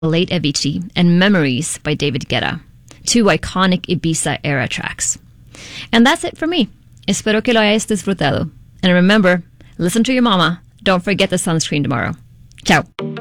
Late Avicii, and Memories by David Guetta, two iconic Ibiza-era tracks. And that's it for me. Espero que lo hayas disfrutado. And remember, listen to your mama. Don't forget the sunscreen tomorrow. Ciao.